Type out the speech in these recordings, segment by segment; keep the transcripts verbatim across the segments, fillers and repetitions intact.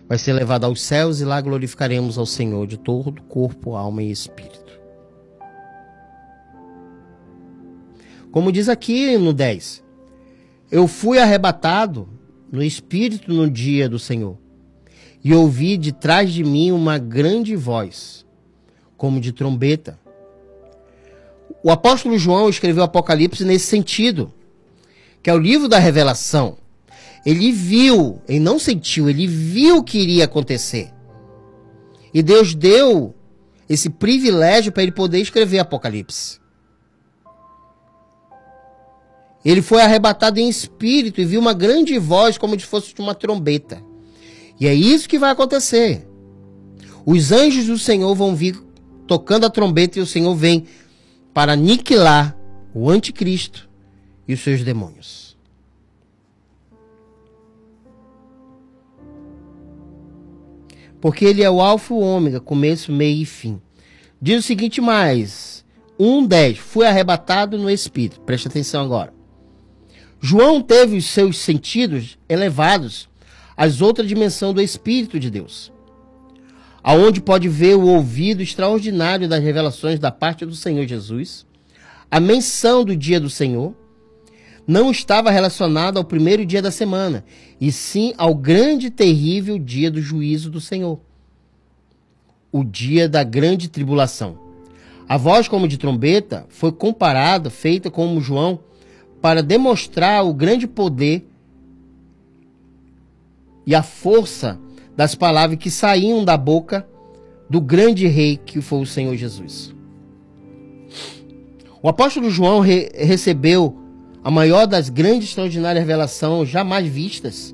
vai ser levado aos céus e lá glorificaremos ao Senhor de todo corpo, alma e espírito. Como diz aqui no dez, eu fui arrebatado no espírito no dia do Senhor e ouvi de trás de mim uma grande voz, como de trombeta. O apóstolo João escreveu Apocalipse nesse sentido, que é o livro da revelação. Ele viu, ele não sentiu, ele viu o que iria acontecer. E Deus deu esse privilégio para ele poder escrever Apocalipse. Ele foi arrebatado em espírito e viu uma grande voz como se fosse de uma trombeta. E é isso que vai acontecer. Os anjos do Senhor vão vir tocando a trombeta e o Senhor vem para aniquilar o anticristo e os seus demônios. Porque ele é o alfa e o ômega, começo, meio e fim. Diz o seguinte mais, um, dez, fui arrebatado no espírito. Presta atenção agora. João teve os seus sentidos elevados às outras dimensões do Espírito de Deus, aonde pode ver o ouvido extraordinário das revelações da parte do Senhor Jesus. A menção do dia do Senhor não estava relacionada ao primeiro dia da semana, e sim ao grande e terrível dia do juízo do Senhor, o dia da grande tribulação. A voz como de trombeta foi comparada, feita como João, para demonstrar o grande poder e a força das palavras que saíam da boca do grande rei que foi o Senhor Jesus. O apóstolo João re recebeu a maior das grandes e extraordinárias revelações jamais vistas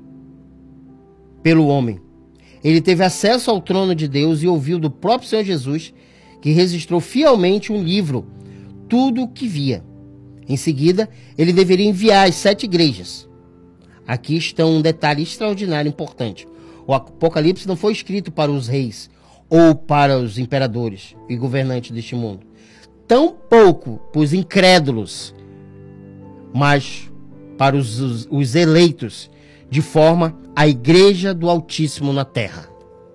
pelo homem. Ele teve acesso ao trono de Deus e ouviu do próprio Senhor Jesus, que registrou fielmente um livro, tudo o que via. Em seguida, ele deveria enviar as sete igrejas. Aqui está um detalhe extraordinário importante. O Apocalipse não foi escrito para os reis ou para os imperadores e governantes deste mundo. Tampouco para os incrédulos, mas para os, os, os eleitos, de forma a igreja do Altíssimo na terra.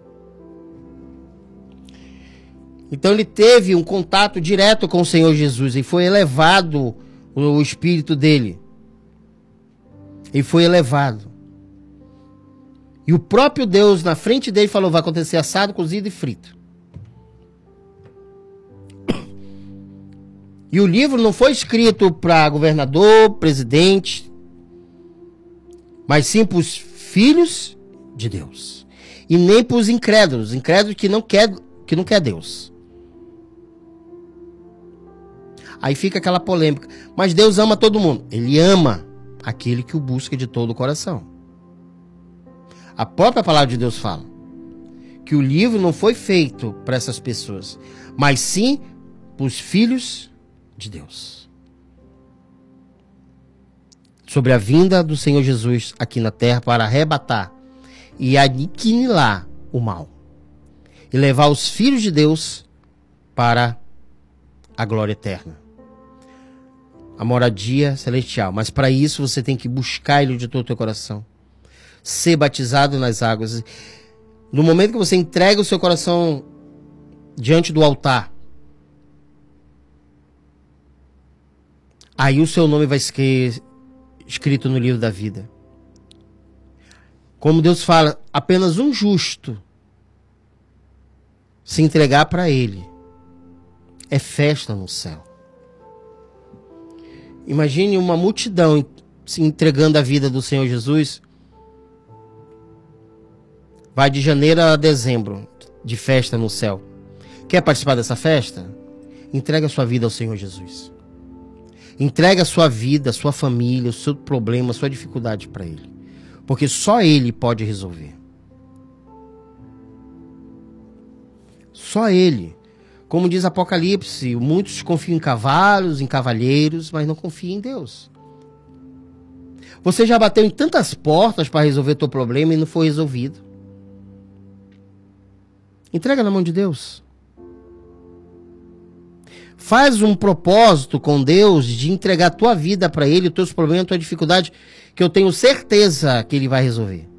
Então ele teve um contato direto com o Senhor Jesus e foi elevado o espírito dele. Ele foi elevado. E o próprio Deus na frente dele falou, vai acontecer assado, cozido e frito. E o livro não foi escrito para governador, presidente, mas sim para os filhos de Deus. E nem para os incrédulos, incrédulos que não quer, que não quer Deus. Aí fica aquela polêmica. Mas Deus ama todo mundo. Ele ama aquele que o busca de todo o coração. A própria palavra de Deus fala que o livro não foi feito para essas pessoas, mas sim para os filhos de Deus. Sobre a vinda do Senhor Jesus aqui na terra para arrebatar e aniquilar o mal. E levar os filhos de Deus para a glória eterna. A moradia celestial. Mas para isso você tem que buscar Ele de todo o teu coração. Ser batizado nas águas. No momento que você entrega o seu coração diante do altar, aí o seu nome vai ser escrito no livro da vida. Como Deus fala, apenas um justo se entregar para Ele é festa no céu. Imagine uma multidão se entregando a vida do Senhor Jesus. Vai de janeiro a dezembro de festa no céu. Quer participar dessa festa? Entrega a sua vida ao Senhor Jesus. Entrega a sua vida, a sua família, o seu problema, a sua dificuldade para Ele. Porque só Ele pode resolver. Só Ele. Como diz Apocalipse, muitos confiam em cavalos, em cavalheiros, mas não confiam em Deus. Você já bateu em tantas portas para resolver teu problema e não foi resolvido. Entrega na mão de Deus. Faz um propósito com Deus de entregar a tua vida para Ele, os teus problemas, a tua dificuldade, que eu tenho certeza que Ele vai resolver.